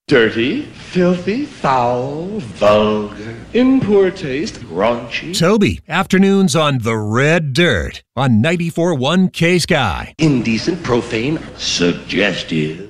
Dirty, filthy, foul, vulgar, in poor taste, raunchy. Toby, afternoons on The Red Dirt on 94.1 K-Sky. Indecent, profane, suggestive.